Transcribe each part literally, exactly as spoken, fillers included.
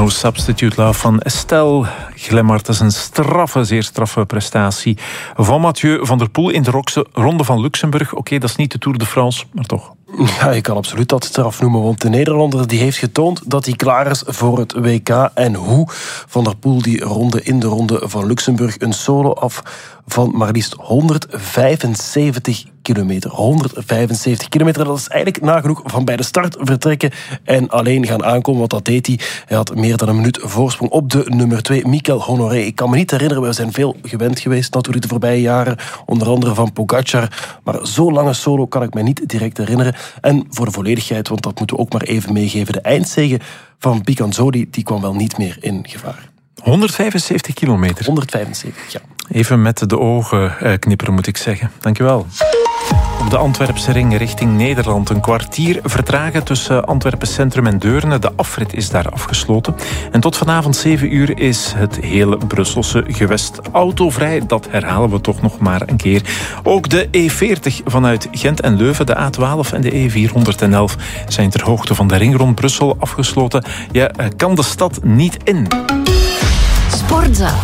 No Substitute Love van Estelle Glemmert. Dat is een straffe, zeer straffe prestatie van Mathieu van der Poel in de Ronde van Luxemburg. Oké, okay, dat is niet de Tour de France, maar toch. Ja, je kan absoluut dat straf noemen, want de Nederlander die heeft getoond dat hij klaar is voor het W K. En hoe Van der Poel die ronde in de Ronde van Luxemburg een solo af van maar liefst honderdvijfenzeventig kilometer. honderdvijfenzeventig kilometer, dat is eigenlijk nagenoeg van bij de start vertrekken en alleen gaan aankomen, want dat deed hij. Hij had meer dan een minuut voorsprong op de nummer twee, Mikel Honoré. Ik kan me niet herinneren, we zijn veel gewend geweest natuurlijk de voorbije jaren, onder andere van Pogacar, maar zo'n lange solo kan ik me niet direct herinneren. En voor de volledigheid, want dat moeten we ook maar even meegeven, de eindzege van Picanzoli, die kwam wel niet meer in gevaar. honderdvijfenzeventig kilometer. honderdvijfenzeventig, ja. Even met de ogen eh, knipperen, moet ik zeggen. Dankjewel. Op de Antwerpse ring richting Nederland. Een kwartier vertragen tussen Antwerpen Centrum en Deurne. De afrit is daar afgesloten. En tot vanavond zeven uur is het hele Brusselse gewest autovrij. Dat herhalen we toch nog maar een keer. Ook de E veertig vanuit Gent en Leuven, de A twaalf en de E vierhonderdelf zijn ter hoogte van de ring rond Brussel afgesloten. Je kan de stad niet in. Sportza.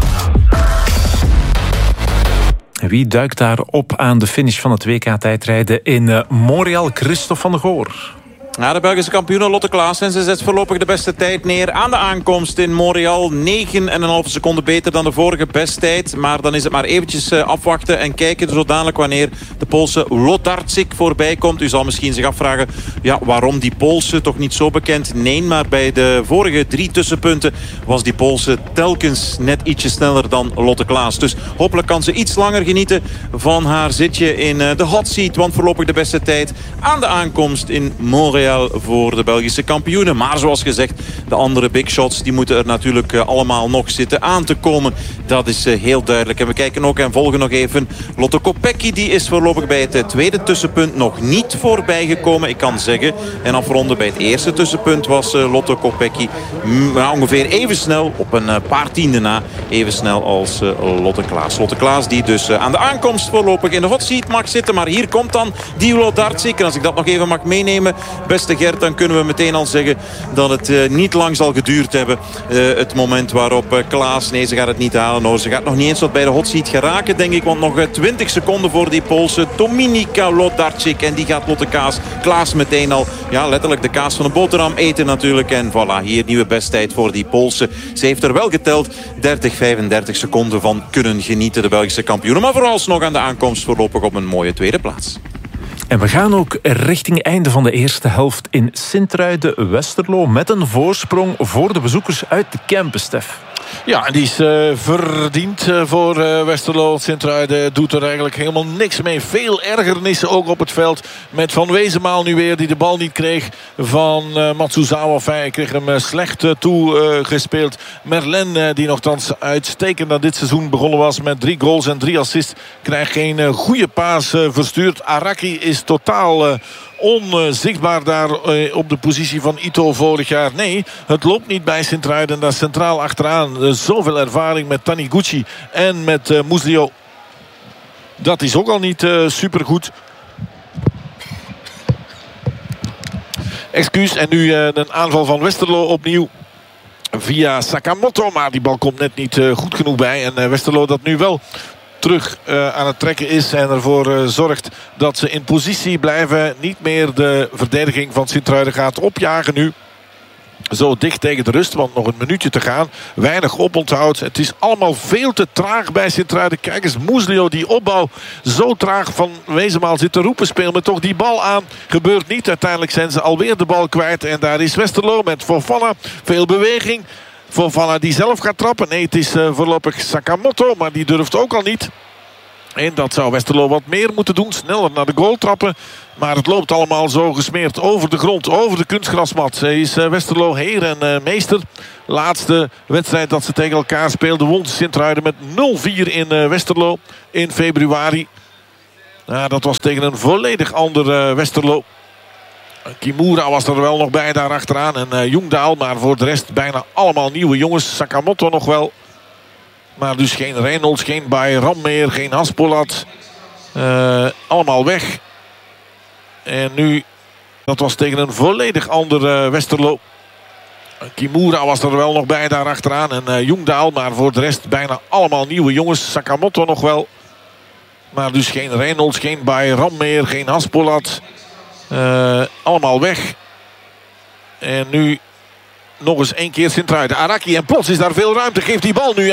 Wie duikt daar op aan de finish van het W K-tijdrijden in Montreal? Christophe van der Goor. Ja, de Belgische kampioen Lotte Claassen. Ze zet voorlopig de beste tijd neer aan de aankomst in Montreal. negen komma vijf seconden beter dan de vorige besttijd. Maar dan is het maar eventjes afwachten en kijken zo dadelijk wanneer de Poolse Lotarczyk voorbij komt. U zal misschien zich afvragen, ja, waarom die Poolse, toch niet zo bekend? Nee, maar bij de vorige drie tussenpunten was die Poolse telkens net ietsje sneller dan Lotte Klaas. Dus hopelijk kan ze iets langer genieten van haar zitje in de hot seat. Want voorlopig de beste tijd aan de aankomst in Montreal voor de Belgische kampioenen. Maar zoals gezegd, de andere big shots die moeten er natuurlijk allemaal nog zitten aan te komen. Dat is heel duidelijk. En we kijken ook en volgen nog even Lotte Kopecky. Die is voorlopig bij het tweede tussenpunt nog niet voorbij gekomen. Ik kan zeggen, en afronden bij het eerste tussenpunt was Lotte Kopecky ongeveer even snel, op een paar tienden na, even snel als Lotte Klaas. Lotte Klaas die dus aan de aankomst voorlopig in de hot seat mag zitten. Maar hier komt dan die Lotarczyk. En als ik dat nog even mag meenemen, beste Gert, dan kunnen we meteen al zeggen dat het uh, niet lang zal geduurd hebben. Uh, het moment waarop uh, Klaas, nee, ze gaat het niet halen hoor. Ze gaat nog niet eens tot bij de hot seat geraken, denk ik. Want nog uh, twintig seconden voor die Poolse Dominika Lotarczyk. En die gaat Lotte Kaas, Klaas meteen al, ja, letterlijk de kaas van de boterham eten natuurlijk. En voilà, hier nieuwe besttijd voor die Poolse. Ze heeft er wel geteld dertig, vijfendertig seconden van kunnen genieten, de Belgische kampioenen. Maar vooralsnog aan de aankomst voorlopig op een mooie tweede plaats. En we gaan ook richting einde van de eerste helft in Sint-Truiden-Westerlo met een voorsprong voor de bezoekers uit de Kempen, Stef. Ja, en die is uh, verdiend uh, voor uh, Westerlo. Sint-Truiden doet er eigenlijk helemaal niks mee. Veel ergernissen ook op het veld. Met Van Wezenmaal nu weer, die de bal niet kreeg van uh, Matsuzawa. Hij kreeg hem uh, slecht uh, toegespeeld. Uh, Merlin, uh, die nogthans uitstekend aan dit seizoen begonnen was met drie goals en drie assists, krijgt geen uh, goede paas uh, verstuurd. Araki is totaal Uh, onzichtbaar daar uh, op de positie van Ito vorig jaar. Nee, het loopt niet bij Sint-Truiden. Daar centraal achteraan uh, zoveel ervaring met Taniguchi en met uh, Muslio. Dat is ook al niet uh, supergoed. Excuus. En nu uh, een aanval van Westerlo opnieuw via Sakamoto. Maar die bal komt net niet uh, goed genoeg bij. En uh, Westerlo dat nu wel terug uh, aan het trekken is en ervoor uh, zorgt dat ze in positie blijven. Niet meer de verdediging van Sint-Truiden gaat opjagen nu. Zo dicht tegen de rust, want nog een minuutje te gaan. Weinig oponthoud. Het is allemaal veel te traag bij Sint-Truiden. Kijk eens, Muslio, die opbouw zo traag. Van Wezenmaal zit te roepen, speel me toch die bal aan. Gebeurt niet. Uiteindelijk zijn ze alweer de bal kwijt. En daar is Westerlo met Fofana. Veel beweging. Fofana die zelf gaat trappen. Nee, het is uh, voorlopig Sakamoto, maar die durft ook al niet. En dat zou Westerlo wat meer moeten doen. Sneller naar de goal trappen. Maar het loopt allemaal zo gesmeerd over de grond, over de kunstgrasmat. Is uh, Westerlo heer en uh, meester. Laatste wedstrijd dat ze tegen elkaar speelden won Sint-Truiden met nul vier in uh, Westerlo in februari. Nou, dat was tegen een volledig ander uh, Westerlo. Kimura was er wel nog bij daar achteraan. En uh, Jungdaal, maar voor de rest bijna allemaal nieuwe jongens. Sakamoto nog wel. Maar dus geen Reynolds, geen Bayram meer, geen Haspolat. Uh, allemaal weg. En nu, dat was tegen een volledig ander uh, Westerlo. Kimura was er wel nog bij daar achteraan. En uh, Jungdahl, maar voor de rest bijna allemaal nieuwe jongens. Sakamoto nog wel. Maar dus geen Reynolds, geen Bayram meer, geen Haspolat. Uh, allemaal weg. En nu nog eens één keer Sint-Truiden. Araki en plots is daar veel ruimte. Geeft die bal nu